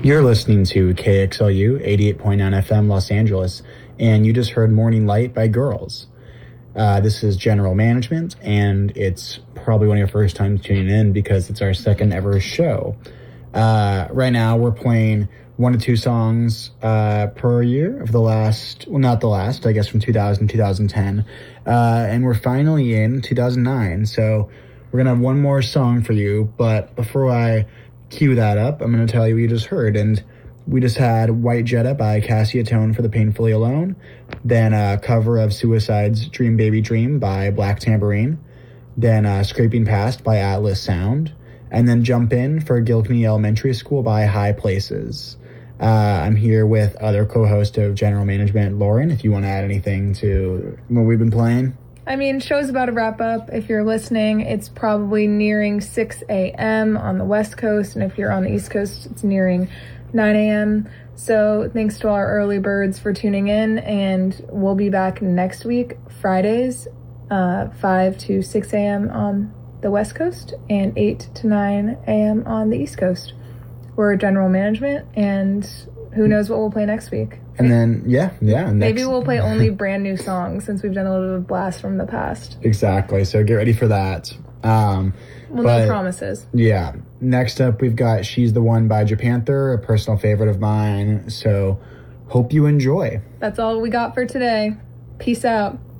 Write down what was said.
You're listening to KXLU 88.9 FM Los Angeles, and you just heard Morning Light by Girls. This is General Management, and it's probably one of your first times tuning in because it's our second ever show. Right now, we're playing 1 to 2 songs per year of the last, well, not the last, I guess from 2000, 2010. And we're finally in 2009, so we're going to have one more song for you, but before I cue that up, I'm going to tell you what you just heard. And we just had White Jetta by Cassia Tone for the Painfully Alone, then a cover of Suicide's Dream Baby Dream by Black Tambourine, then Scraping Past by Atlas Sound, and then Jump In for Gilkney Elementary School by High Places. I'm here with other co-host of General Management, Lauren, if you want to add anything to what we've been playing. I mean, show's about to wrap up. If you're listening, it's probably nearing 6 a.m. on the West Coast, and if you're on the East Coast, it's nearing 9 a.m. So thanks to our early birds for tuning in, and we'll be back next week, Fridays, 5 to 6 a.m. on the West Coast, and 8 to 9 a.m. on the East Coast. We're General Management, and who knows what we'll play next week. And then, maybe we'll play only brand new songs since we've done a little bit of blast from the past. Exactly. So get ready for that. No promises. Yeah. Next up, we've got She's the One by Japanther, a personal favorite of mine. So hope you enjoy. That's all we got for today. Peace out.